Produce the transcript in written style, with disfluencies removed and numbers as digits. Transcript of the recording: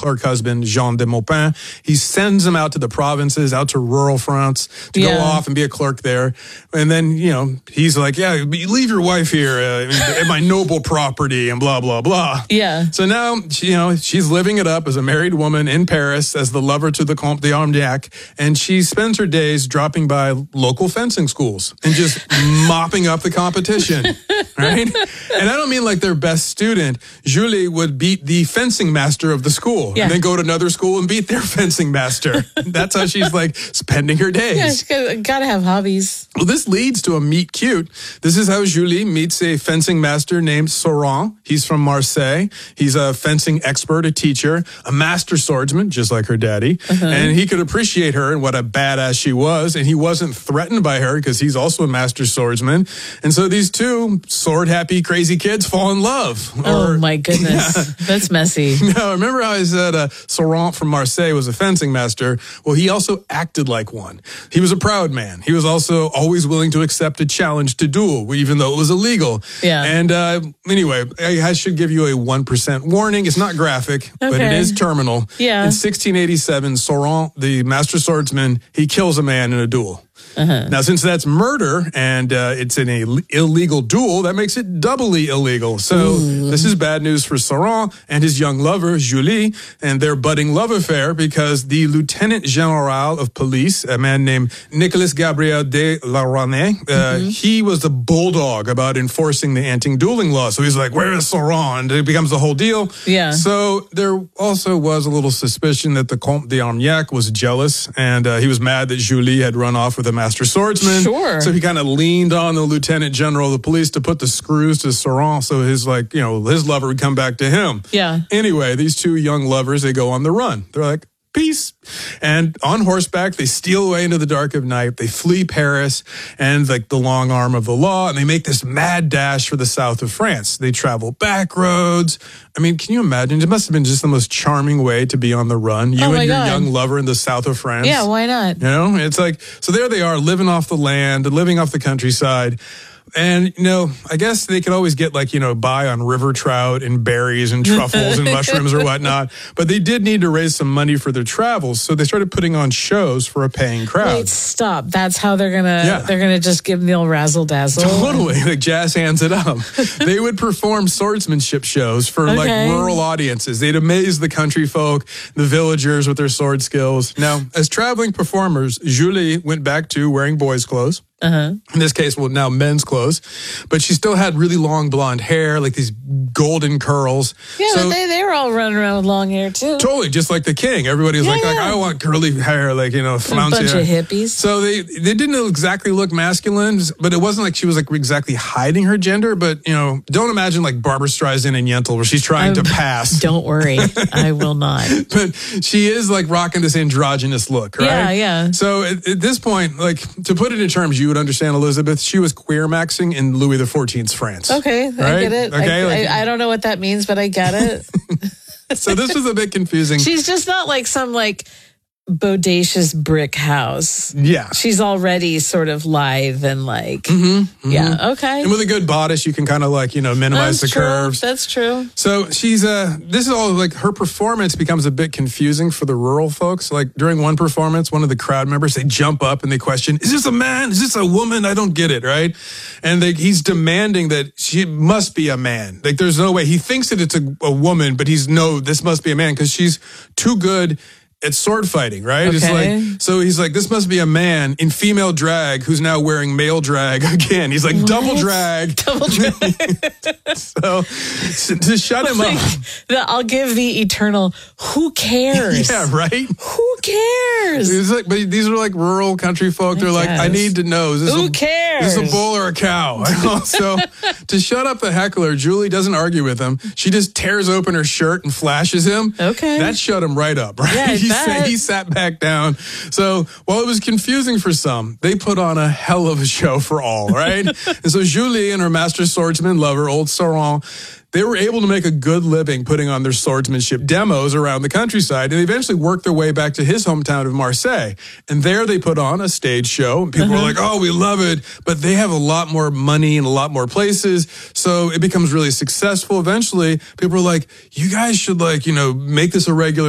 clerk husband, Jean de Maupin. He sends him out to the provinces, out to rural France to go off and be a clerk there. And then, he's like, yeah, leave your wife here at my noble property and blah, blah, blah. Yeah. So now, she's living it up as a married woman in Paris as the lover to the Comte d'Armagnac. And she spends her days dropping by local fencing schools and just mopping up the competition, right? And I don't mean like their best student. Julie would beat the fencing master of the school and then go to another school and beat their fencing master. That's how she's like spending her days. Yeah, she's got to have hobbies. Well, this leads to a meet cute. This is how Julie meets a fencing master named Sauron. He's from Marseille. He's a fencing expert, a teacher, a master swordsman, just like her daddy. And he could appreciate her and what a badass she was. And he wasn't threatened by her because he's also a master swordsman. And so these two sword-happy, crazy kids fall in love. Oh, my goodness. That's messy. No, remember how I said Sauron from Marseille was a fencing master? Well, he also acted like one. He was a proud man. He was also always willing to accept a challenge to duel, even though it was illegal. Yeah. And anyway, I should give you a 1% warning. It's not graphic, but it is terminal. Yeah. In 1687, Sauron, the master swordsman, he kills a man in a duel. Now, since that's murder and it's an illegal duel, that makes it doubly illegal. So this is bad news for Sauron and his young lover, Julie, and their budding love affair because the Lieutenant General of Police, a man named Nicolas Gabriel de la Reynie, he was the bulldog about enforcing the anti-dueling law. So he's like, where is Sauron? And it becomes the whole deal. Yeah. So there also was a little suspicion that the Comte d'Armagnac was jealous and he was mad that Julie had run off with a master swordsman. Sure. So he kind of leaned on the lieutenant general of the police to put the screws to Sauron so his lover would come back to him. Yeah. Anyway, these two young lovers, they go on the run. They're like, peace. And on horseback, they steal away into the dark of night. They flee Paris and like the long arm of the law, and they make this mad dash for the south of France. They travel back roads. I mean, can you imagine? It must have been just the most charming way to be on the run. You and your young lover in the south of France. Yeah, why not? It's like, so there they are living off the land, living off the countryside. And, I guess they could always get by on river trout and berries and truffles and mushrooms or whatnot. But they did need to raise some money for their travels. So they started putting on shows for a paying crowd. Wait, stop. That's how they're going to just give Neil razzle dazzle. Totally. Like jazz hands it up. They would perform swordsmanship shows for rural audiences. They'd amaze the country folk, the villagers with their sword skills. Now, as traveling performers, Julie went back to wearing boys' clothes. In this case, now men's clothes, but she still had really long blonde hair, like these golden curls. Yeah, so, but they were all running around with long hair too. Totally, just like the king. Everybody was like, I want curly hair, flouncy bunch hair. of hippies. So they didn't exactly look masculine, but it wasn't like she was exactly hiding her gender. But don't imagine like Barbra Streisand and Yentl where she's trying to pass. Don't worry, I will not. But she is rocking this androgynous look, right? Yeah, yeah. So at this point, to put it in terms you would understand, Elizabeth, she was queer maxing in Louis XIV's France. Okay, right? I get it. Okay, I don't know what that means, but I get it. So this was a bit confusing. She's just not some bodacious brick house. Yeah. She's already sort of lithe and yeah, okay. And with a good bodice, you can kind of minimize the curves. That's true. So she's, this is all her performance becomes a bit confusing for the rural folks. During one performance, one of the crowd members, they jump up and they question, is this a man? Is this a woman? I don't get it, right? And he's demanding that she must be a man. There's no way. He thinks that it's a woman, but this must be a man because she's too good at sword fighting, right? Okay. So he's like, this must be a man in female drag who's now wearing male drag again. He's like, what? Double drag. Double drag. So to shut him up. I'll give the eternal, who cares? Yeah, right? Who cares? It's but these are rural country folk. They're I need to know. Who cares? Is this a bull or a cow? So to shut up the heckler, Julie doesn't argue with him. She just tears open her shirt and flashes him. Okay. That shut him right up, right? Yeah, he sat back down. So while it was confusing for some, they put on a hell of a show for all, right? And so Julie and her master swordsman lover, old Sauron, they were able to make a good living putting on their swordsmanship demos around the countryside, and they eventually worked their way back to his hometown of Marseille. And there they put on a stage show, and people were like, oh, we love it. But they have a lot more money and a lot more places, so it becomes really successful. Eventually, people were like, you guys should make this a regular